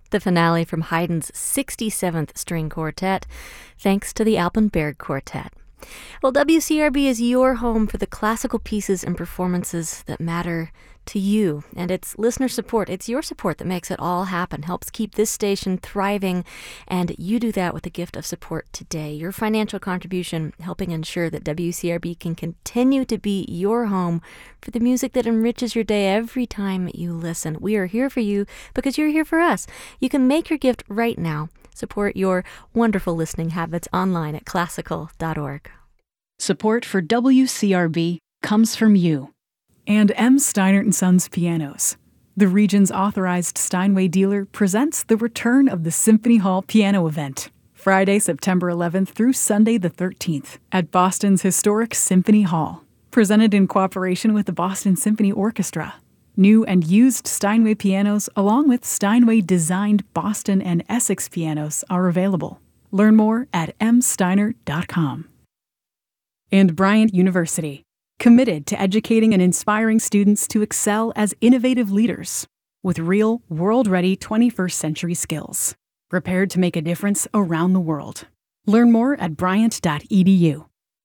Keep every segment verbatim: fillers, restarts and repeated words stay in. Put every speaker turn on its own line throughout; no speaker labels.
the finale from Haydn's sixty-seventh String Quartet, thanks to the Alban Berg Quartet. Well, W C R B is your home for the classical pieces and performances that matter to you, and it's listener support. It's your support that makes it all happen, helps keep this station thriving, and you do that with a gift of support today. Your financial contribution helping ensure that W C R B can continue to be your home for the music that enriches your day every time you listen. We are here for you because you're here for us. You can make your gift right now. Support your wonderful listening habits online at classical dot org.
Support for W C R B comes from you. And M. Steinert and Sons Pianos. The region's authorized Steinway dealer presents the return of the Symphony Hall Piano Event, Friday, September eleventh through Sunday the thirteenth at Boston's historic Symphony Hall. Presented in cooperation with the Boston Symphony Orchestra. New and used Steinway pianos along with Steinway-designed Boston and Essex pianos are available. Learn more at m steinert dot com. And Bryant University. Committed to educating and inspiring students to excel as innovative leaders with real, world-ready twenty-first century skills, prepared to make a difference around the world. Learn more at bryant dot e d u.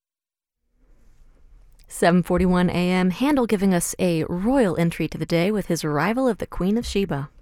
seven forty-one a.m. Handel giving us a royal entry to the day with his arrival of the Queen of Sheba.